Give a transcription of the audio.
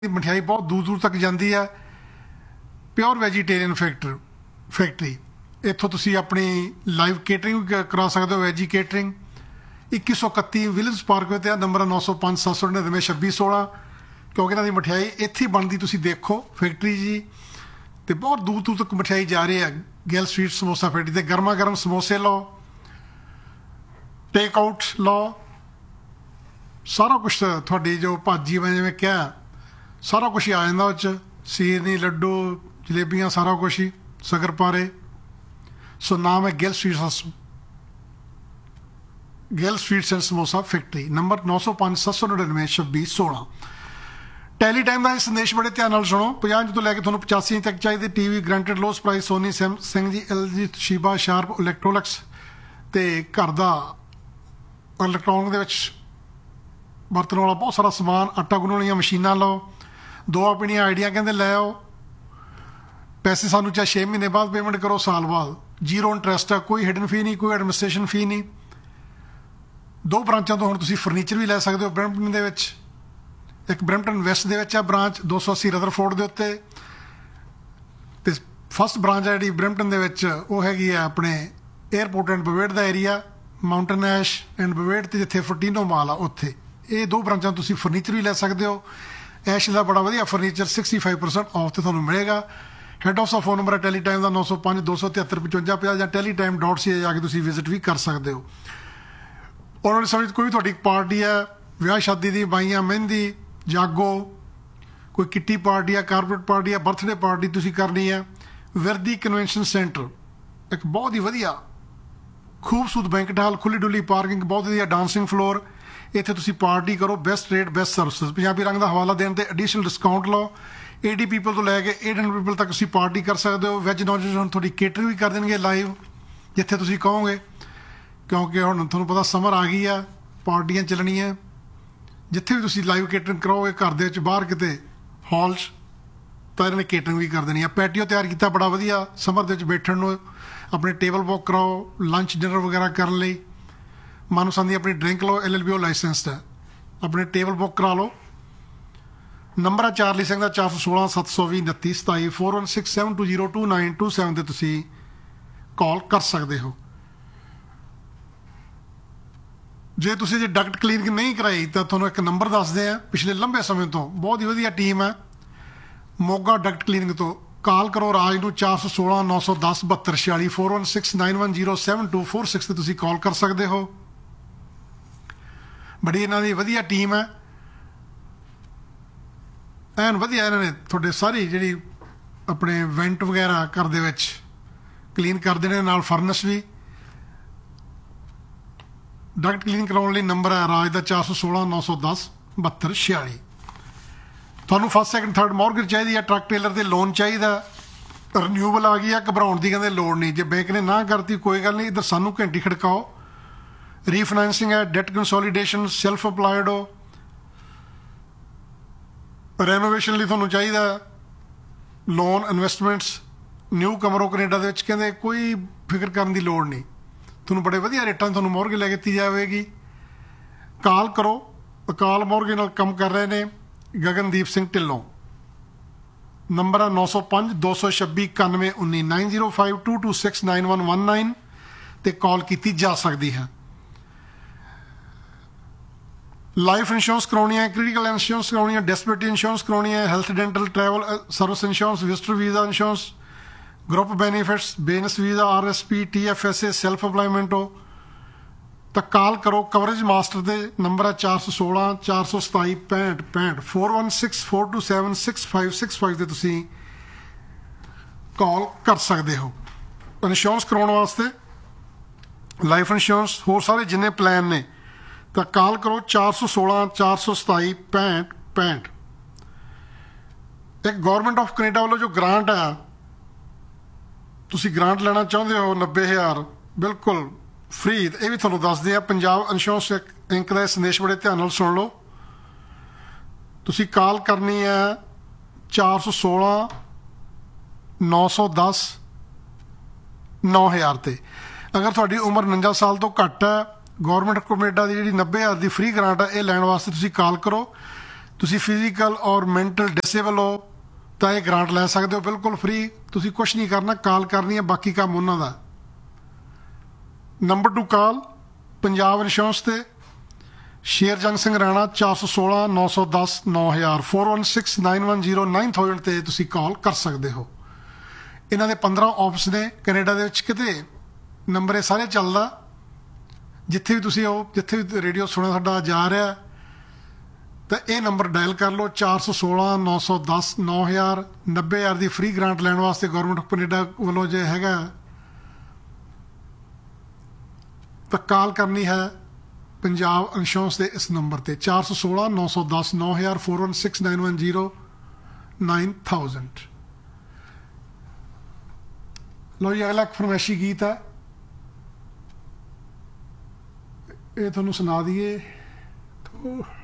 ਮਠਿਆਈ ਬਹੁਤ ਦੂਰ ਦੂਰ ਤੱਕ ਜਾਂਦੀ ਹੈ। ਪਿਓਰ ਵੈਜੀਟੇਰੀਅਨ ਫੈਕਟਰੀ ਇੱਥੋਂ ਤੁਸੀਂ ਆਪਣੀ ਲਾਈਵ ਕੇਟਰਿੰਗ ਵੀ ਕਰਾ ਸਕਦੇ ਹੋ। ਵੈਜੀ ਕੇਟਰਿੰਗ 2131 ਵਿਲੇਜ ਪਾਰਕ ਤੇ ਨੰਬਰ 905 799 2616 ਕਿਉਂਕਿ ਇਹਨਾਂ ਦੀ ਮਠਿਆਈ ਇੱਥੇ ਹੀ ਬਣਦੀ। ਤੁਸੀਂ ਦੇਖੋ ਫੈਕਟਰੀ ਜੀ, ਅਤੇ ਬਹੁਤ ਦੂਰ ਦੂਰ ਤੱਕ ਮਠਿਆਈ ਜਾ ਰਹੀ ਹੈ। ਗਿੱਲ ਸਵੀਟ ਸਮੋਸਾ ਫੈਕਟਰੀ ਤੇ ਗਰਮਾ ਗਰਮ ਸਮੋਸੇ ਲਓ, ਟੇਕ ਆਊਟ ਲਓ, ਸਾਰਾ ਕੁਛ ਤੁਹਾਡੀ ਜੋ ਭਾਜੀ ਮੈਂ ਜਿਵੇਂ ਕਿਹਾ ਸਾਰਾ ਕੁਛ ਹੀ ਆ ਜਾਂਦਾ ਉਹ 'ਚ। ਸੀਰਨੀ, ਲੱਡੂ, ਜਲੇਬੀਆਂ, ਸਾਰਾ ਕੁਛ ਹੀ, ਸ਼ਕਰਪਾਰੇ। ਸੋ ਨਾਮ ਹੈ Gill sweets and samosa factory, number 905 799 2616। Tally time ਦਾ ਇਹ ਸੰਦੇਸ਼ ਬੜੇ ਧਿਆਨ ਨਾਲ ਸੁਣੋ। 50 ਇੰਚ ਤੋਂ ਲੈ ਕੇ ਤੁਹਾਨੂੰ 85 ਇੰਚ ਤੱਕ ਚਾਹੀਦੇ TV granted loss price Soni, Samsung ਜੀ, LG, ਸ਼ੀਬਾ, ਸ਼ਾਰਪ, ਇਲੈਕਟ੍ਰੋਨਿਕਸ ਅਤੇ ਘਰ ਦਾ ਇਲੈਕਟ੍ਰੋਨਿਕ ਦੇ ਵਿੱਚ ਵਰਤਣ ਵਾਲਾ ਬਹੁਤ ਸਾਰਾ ਸਮਾਨ। ਆਟਾ ਗੁੰਨਣ ਵਾਲੀਆਂ ਮਸ਼ੀਨਾਂ ਲਓ। 2 ਆਪਣੀਆਂ ਆਈਡੀਆਂ ਕਹਿੰਦੇ ਲੈ ਆਓ। ਪੈਸੇ ਸਾਨੂੰ ਚਾਹੇ 6 ਮਹੀਨੇ ਬਾਅਦ ਪੇਮੈਂਟ ਕਰੋ, ਸਾਲ ਬਾਅਦ, ਜ਼ੀਰੋ ਇੰਟਰਸਟ ਆ, ਕੋਈ ਹਿਡਨ ਫੀ ਨਹੀਂ, ਕੋਈ ਐਡਮਿਨਿਸਟ੍ਰੇਸ਼ਨ ਫੀ ਨਹੀਂ। 2 ਬ੍ਰਾਂਚਾਂ ਤੋਂ ਹੁਣ ਤੁਸੀਂ ਫਰਨੀਚਰ ਵੀ ਲੈ ਸਕਦੇ ਹੋ ਬਰੈਂਪਟਨ ਦੇ ਵਿੱਚ। ਇੱਕ ਬਰੈਂਪਟਨ ਵੈਸਟ ਦੇ ਵਿੱਚ ਆ ਬ੍ਰਾਂਚ 280 ਰਦਰਫੋਰਡ ਦੇ ਉੱਤੇ, ਅਤੇ ਫਸਟ ਬ੍ਰਾਂਚ ਆ ਜਿਹੜੀ ਬਰੈਂਪਟਨ ਦੇ ਵਿੱਚ ਉਹ ਹੈਗੀ ਆ ਆਪਣੇ airport and ਬਵੇਟ the area, mountain ਐਸ਼ ਐਂਡ ਬਵੇਟ, ਅਤੇ ਜਿੱਥੇ ਫਰਟੀਨੋ ਮਾਲ ਆ ਉੱਥੇ। ਇਹ 2 ਬ੍ਰਾਂਚਾਂ ਤੁਸੀਂ ਫਰਨੀਚਰ ਵੀ ਲੈ ਸਕਦੇ ਹੋ। ਐਸ਼ ਦਾ ਬੜਾ ਵਧੀਆ ਫਰਨੀਚਰ 65% ਆਫ ਤੇ ਤੁਹਾਨੂੰ ਮਿਲੇਗਾ। ਹੈਡ ਆਫਿਸ ਦਾ ਫੋਨ ਨੰਬਰ ਹੈ ਟੈਲੀ ਟਾਈਮ ਦਾ 905 273 5550 ਜਾਂ teletyme.ca ਜਾ ਕੇ ਤੁਸੀਂ ਵਿਜ਼ਿਟ ਵੀ ਕਰ ਸਕਦੇ ਹੋ। ਆਉਣ ਵਾਲੇ ਸਮੇਂ 'ਚ ਕੋਈ ਵੀ ਤੁਹਾਡੀ ਪਾਰਟੀ ਹੈ, ਵਿਆਹ ਸ਼ਾਦੀ ਦੀ, ਬਾਈਆਂ, ਮਹਿੰਦੀ, ਜਾਗੋ, ਕੋਈ ਕਿੱਟੀ ਪਾਰਟੀ ਆ, ਕਾਰਪੋਰੇਟ ਪਾਰਟੀ ਆ, ਬਰਥਡੇ ਪਾਰਟੀ ਤੁਸੀਂ ਕਰਨੀ ਹੈ, ਵਿਰਦੀ ਕਨਵੈਨਸ਼ਨ ਸੈਂਟਰ ਇੱਕ ਬਹੁਤ ਹੀ ਵਧੀਆ ਖੂਬਸੂਰਤ ਬੈਂਕਟ ਹਾਲ, ਖੁੱਲੀ ਡੁੱਲੀ ਪਾਰਕਿੰਗ, ਬਹੁਤ ਵਧੀਆ ਡਾਂਸਿੰਗ ਫਲੋਰ। ਇੱਥੇ ਤੁਸੀਂ ਪਾਰਟੀ ਕਰੋ, best rate, best services. Punjabi ਰੰਗ ਦਾ ਹਵਾਲਾ ਦੇਣ 'ਤੇ ਐਡੀਸ਼ਨਲ ਡਿਸਕਾਊਂਟ ਲਓ। 80 ਪੀਪਲ ਤੋਂ ਲੈ ਕੇ 800 ਪੀਪਲ ਤੱਕ ਤੁਸੀਂ ਪਾਰਟੀ ਕਰ ਸਕਦੇ ਹੋ। ਵੈਜ ਨੌਨ ਵੈਜ ਹੁਣ ਤੁਹਾਡੀ ਕੇਟਰਿੰਗ ਵੀ ਕਰ ਦੇਣਗੇ ਲਾਈਵ, ਜਿੱਥੇ ਤੁਸੀਂ ਕਹੋਗੇ, ਕਿਉਂਕਿ ਹੁਣ ਤੁਹਾਨੂੰ ਪਤਾ ਸਮਰ ਆ ਗਈ ਆ, ਪਾਰਟੀਆਂ ਚੱਲਣੀਆਂ। ਜਿੱਥੇ ਵੀ ਤੁਸੀਂ ਲਾਈਵ ਕੇਟਰਿੰਗ ਕਰੋਗੇ, ਘਰ ਦੇ ਵਿੱਚ, ਬਾਹਰ ਕਿਤੇ ਹਾਲ 'ਚ, ਤਾਂ ਇਹਨਾਂ ਨੇ ਕੇਟਰਿੰਗ ਵੀ ਕਰ ਦੇਣੀ ਆ। ਪੈਟੀਓ ਤਿਆਰ ਕੀਤਾ ਬੜਾ ਵਧੀਆ ਸਮਰ ਦੇ ਵਿੱਚ ਬੈਠਣ ਨੂੰ। ਆਪਣੇ ਟੇਬਲ ਬੁੱਕ ਕਰਾਓ, ਲੰਚ ਡਿਨਰ ਵਗੈਰਾ ਕਰਨ ਲਈ। ਮਨਪਸੰਦ ਦੀ ਆਪਣੀ ਡਰਿੰਕ ਲਓ, LLBO ਲਾਇਸੈਂਸਡ ਹੈ। ਆਪਣੇ ਟੇਬਲ ਬੁੱਕ ਕਰਾ ਲਓ। ਨੰਬਰ ਆ ਚਾਰਲੀ ਸਿੰਘ ਦਾ 416 720 29 27 416 720 2927 'ਤੇ ਤੁਸੀਂ ਕਾਲ ਕਰ ਸਕਦੇ ਹੋ। ਜੇ ਤੁਸੀਂ ਜੇ ਡਕਟ ਕਲੀਨਿੰਗ ਨਹੀਂ ਕਰਾਈ ਤਾਂ ਤੁਹਾਨੂੰ ਇੱਕ ਨੰਬਰ ਦੱਸਦੇ ਆ, ਪਿਛਲੇ ਲੰਬੇ ਸਮੇਂ ਤੋਂ ਬਹੁਤ ਹੀ ਵਧੀਆ ਟੀਮ ਹੈ ਮੋਗਾ ਡਕਟ ਕਲੀਨਿੰਗ ਤੋਂ। ਕਾਲ ਕਰੋ ਰਾਜ ਨੂੰ 416 910 72 46 416 910 7246 'ਤੇ ਤੁਸੀਂ ਕਾਲ ਕਰ ਸਕਦੇ ਹੋ। ਬੜੀ ਇਹਨਾਂ ਦੀ ਵਧੀਆ ਟੀਮ ਹੈ, ਐਨ ਵਧੀਆ। ਇਹਨਾਂ ਨੇ ਤੁਹਾਡੇ ਸਾਰੀ ਜਿਹੜੀ ਆਪਣੇ ਵੈਂਟ ਵਗੈਰਾ ਘਰ ਦੇ ਵਿੱਚ ਕਲੀਨ ਕਰਦੇ ਨੇ, ਨਾਲ ਫਰਨਸ ਵੀ। ਡਕਟ ਕਲੀਨ ਕਰਾਉਣ ਲਈ ਨੰਬਰ ਹੈ ਰਾਜ ਦਾ 416 910 72 46। ਤੁਹਾਨੂੰ ਫਸਟ ਸੈਕਿੰਡ ਥਰਡ ਮੌਰਗੇਜ ਚਾਹੀਦੀ ਹੈ, ਟਰੱਕ ਟੇਲਰ ਤੇ ਲੋਨ ਚਾਹੀਦਾ, ਰਿਨਿਊਬਲ ਆ ਗਈ ਆ, ਘਬਰਾਉਣ ਦੀ ਕਹਿੰਦੇ ਲੋੜ ਨਹੀਂ। ਜੇ ਬੈਂਕ ਨੇ ਨਾ ਕਰਤੀ ਕੋਈ ਗੱਲ ਨਹੀਂ, ਇੱਧਰ ਸਾਨੂੰ ਘੰਟੀ ਖੜਕਾਓ। ਰੀਫਾਈਨੈਂਸਿੰਗ ਹੈ, ਡੈਟ ਕੰਸੋਲੀਡੇਸ਼ਨ, ਸੈਲਫ ਅਪਲਾਈਡ ਹੋ, ਰੈਨੋਵੇਸ਼ਨ ਲਈ ਤੁਹਾਨੂੰ ਚਾਹੀਦਾ ਲੋਨ, ਇਨਵੈਸਟਮੈਂਟਸ, ਨਿਊ ਕਮਰੋ ਕੈਨੇਡਾ ਦੇ ਵਿੱਚ, ਕਹਿੰਦੇ ਕੋਈ ਫਿਕਰ ਕਰਨ ਦੀ ਲੋੜ ਨਹੀਂ, ਤੁਹਾਨੂੰ ਬੜੇ ਵਧੀਆ ਰੇਟਾਂ ਤੁਹਾਨੂੰ ਮੌਰਗੇਜ ਲੈ ਕੇ ਦਿੱਤੀ ਜਾਵੇਗੀ। ਕਾਲ ਕਰੋ। ਅਕਾਲ ਮੌਰਗੇਜ ਨਾਲ ਕੰਮ ਕਰ ਰਹੇ ਨੇ ਗਗਨਦੀਪ ਸਿੰਘ ਢਿੱਲੋਂ। ਨੰਬਰ ਹੈ 905 226 91 19 905 226 9119 'ਤੇ ਕਾਲ ਕੀਤੀ ਜਾ ਸਕਦੀ ਹੈ। ਲਾਈਫ ਇੰਸ਼ੋਰੈਂਸ ਕਰਾਉਣੀ ਹੈ, ਕ੍ਰਿਟੀਕਲ ਇੰਸ਼ੋਰੈਂਸ ਕਰਾਉਣੀ ਹੈ, ਡੈਸਪਿਲਿਟੀ ਇੰਸ਼ੋਰੈਂਸ ਕਰਾਉਣੀ ਹੈ, health dental travel service insurance, visitor visa insurance, group benefits, ਬੇਨਸ visa, RSP, TFSA, self employment ਹੋ ਤਾਂ ਕਾਲ ਕਰੋ ਕਵਰੇਜ ਮਾਸਟਰ ਦੇ। ਨੰਬਰ ਹੈ 416 427 65 65 416 427 6565 'ਤੇ ਤੁਸੀਂ ਕਾਲ ਕਰ ਸਕਦੇ ਹੋ। ਇੰਸ਼ੋਰੈਂਸ ਕਰਾਉਣ ਵਾਸਤੇ, ਲਾਈਫ ਇੰਸ਼ੋਰੈਂਸ, ਹੋਰ ਸਾਰੇ ਜਿੰਨੇ ਪਲਾਨ ਨੇ, ਤਾਂ ਕਾਲ ਕਰੋ 416 427 65 65। ਇੱਕ ਗੌਰਮੈਂਟ ਆਫ ਕੈਨੇਡਾ ਵੱਲੋਂ ਜੋ ਗ੍ਰਾਂਟ ਆ, ਤੁਸੀਂ ਗ੍ਰਾਂਟ ਲੈਣਾ ਚਾਹੁੰਦੇ ਹੋ 90,000 ਬਿਲਕੁਲ ਫ੍ਰੀ, ਇਹ ਵੀ ਤੁਹਾਨੂੰ ਦੱਸਦੇ ਆ। ਪੰਜਾਬ ਇੰਸ਼ੋਰੈਂਸ ਇੰਕ ਦਾ ਇਹ ਸੰਦੇਸ਼ ਬੜੇ ਧਿਆਨ ਨਾਲ ਸੁਣ ਲਓ। ਤੁਸੀਂ ਕਾਲ ਕਰਨੀ ਹੈ 416 910 9000 'ਤੇ। ਅਗਰ ਤੁਹਾਡੀ ਉਮਰ 49 ਸਾਲ ਤੋਂ ਘੱਟ ਹੈ, ਗੌਰਮੈਂਟ ਆਫ ਕੈਨੇਡਾ ਦੀ ਜਿਹੜੀ 90,000 ਦੀ ਫ੍ਰੀ ਗ੍ਰਾਂਟ ਹੈ, ਇਹ ਲੈਣ ਵਾਸਤੇ ਤੁਸੀਂ ਕਾਲ ਕਰੋ। ਤੁਸੀਂ ਫਿਜ਼ੀਕਲ ਔਰ ਮੈਂਟਲ ਡਿਸੇਬਲ ਹੋ ਤਾਂ ਇਹ ਗ੍ਰਾਂਟ ਲੈ ਸਕਦੇ ਹੋ ਬਿਲਕੁਲ ਫ੍ਰੀ। ਤੁਸੀਂ ਕੁਛ ਨਹੀਂ ਕਰਨਾ, ਕਾਲ ਕਰਨੀ ਹੈ, ਬਾਕੀ ਕੰਮ ਉਹਨਾਂ ਦਾ। ਨੰਬਰ ਟੂ ਕਾਲ ਪੰਜਾਬ ਇੰਸ਼ੋਰੈਂਸ ਤੇ ਸ਼ੇਰ ਜੰਗ ਸਿੰਘ ਰਾਣਾ 416 910 9000 4169109000 ਤੇ ਤੁਸੀਂ ਕਾਲ ਕਰ ਸਕਦੇ ਹੋ। ਇਹਨਾਂ ਦੇ 15 ਆਫਿਸ ਨੇ ਕੈਨੇਡਾ ਦੇ ਵਿੱਚ। ਕਿਤੇ ਨੰਬਰ ਇਹ ਸਾਰੇ ਚੱਲਦਾ, ਜਿੱਥੇ ਵੀ ਤੁਸੀਂ ਹੋ, ਜਿੱਥੇ ਵੀ ਰੇਡੀਓ ਸੁਣਿਆ ਸਾਡਾ ਜਾ ਰਿਹਾ ਤਾਂ ਇਹ ਨੰਬਰ ਡਾਇਲ ਕਰ ਲਓ 416 910 9000। 90,000 ਦੀ ਫ੍ਰੀ ਗ੍ਰਾਂਟ ਲੈਣ ਵਾਸਤੇ ਗੌਰਮੈਂਟ ਆਫ ਕੈਨੇਡਾ ਵੱਲੋਂ ਜੇ ਹੈਗਾ ਤਾਂ ਕਾਲ ਕਰਨੀ ਹੈ ਪੰਜਾਬ ਇੰਸ਼ੋਰੈਂਸ ਦੇ ਇਸ ਨੰਬਰ ਤੇ 416 910 9000 4169109000। ਲਓ ਜੀ, ਅਗਲਾ ਇੱਕ ਫਰਮਾਇਸ਼ੀ ਗੀਤ ਹੈ, ਇਹ ਤੁਹਾਨੂੰ ਸੁਣਾ ਦਈਏ।